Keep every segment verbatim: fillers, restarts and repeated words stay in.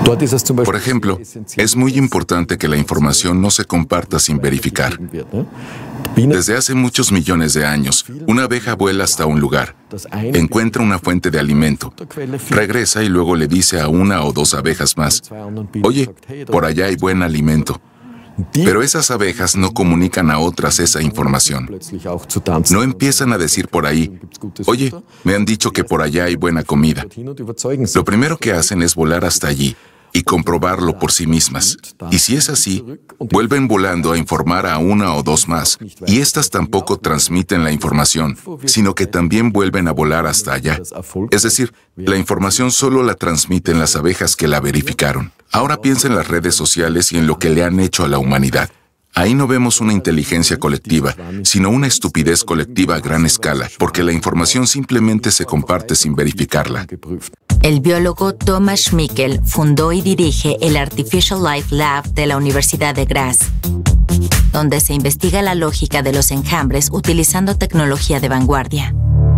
Por ejemplo, es muy importante que la información no se comparta sin verificar. Desde hace muchos millones de años, una abeja vuela hasta un lugar, encuentra una fuente de alimento, regresa y luego le dice a una o dos abejas más: oye, por allá hay buen alimento. Pero esas abejas no comunican a otras esa información. No empiezan a decir por ahí: oye, me han dicho que por allá hay buena comida. Lo primero que hacen es volar hasta allí y comprobarlo por sí mismas. Y si es así, vuelven volando a informar a una o dos más, y éstas tampoco transmiten la información, sino que también vuelven a volar hasta allá. Es decir, la información solo la transmiten las abejas que la verificaron. Ahora piensa en las redes sociales y en lo que le han hecho a la humanidad. Ahí no vemos una inteligencia colectiva, sino una estupidez colectiva a gran escala, porque la información simplemente se comparte sin verificarla. El biólogo Thomas Schmickel fundó y dirige el Artificial Life Lab de la Universidad de Graz, donde se investiga la lógica de los enjambres utilizando tecnología de vanguardia.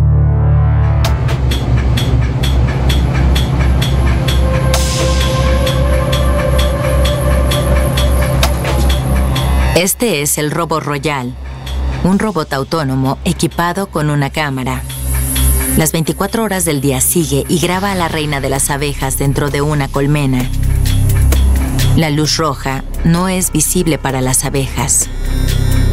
Este es el Robo Royal, un robot autónomo equipado con una cámara. Las veinticuatro horas del día sigue y graba a la reina de las abejas dentro de una colmena. La luz roja no es visible para las abejas.